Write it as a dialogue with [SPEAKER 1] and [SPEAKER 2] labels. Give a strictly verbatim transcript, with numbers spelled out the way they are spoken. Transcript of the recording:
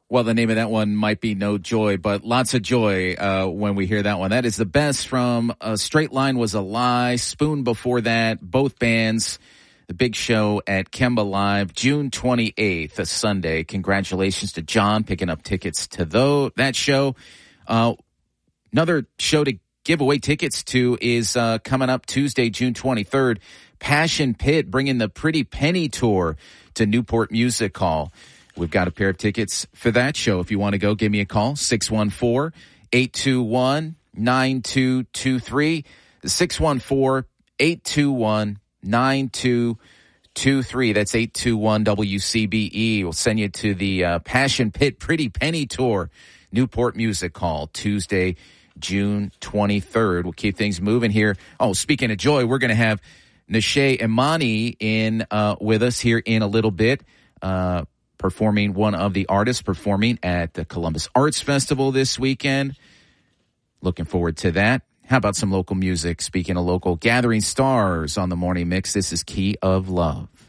[SPEAKER 1] Well, the name of that one might be No Joy, but lots of joy uh, when we hear that one. That is the best from uh, Straight Line Was a Lie, Spoon before that, both bands. The big show at Kemba Live, June twenty-eighth, a Sunday. Congratulations to John picking up tickets to though, that show. Uh, another show to give away tickets to is uh, coming up Tuesday, June twenty-third. Passion Pit bringing the Pretty Penny Tour to Newport Music Hall. We've got a pair of tickets for that show. If you want to go, give me a call, six one four, eight two one, nine two two three, six one four, eight two one, nine two two three. That's eight two one W C B E. We'll send you to the uh, Passion Pit Pretty Penny Tour, Newport Music Hall, Tuesday, June twenty-third. We'll keep things moving here. Oh, speaking of joy, we're going to have Nishay Imani in uh, with us here in a little bit. Uh, performing, one of the artists performing at the Columbus Arts Festival this weekend. Looking forward to that. How about some local music? Speaking of local, Gathering Stars on the Morning Mix. This is Key of Love.